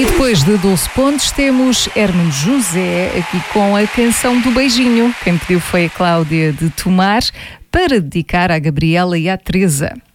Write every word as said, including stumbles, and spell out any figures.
E depois de doze pontos temos Hermano José aqui com a canção do beijinho. Quem pediu foi a Cláudia de Tomar para dedicar à Gabriela e à Teresa.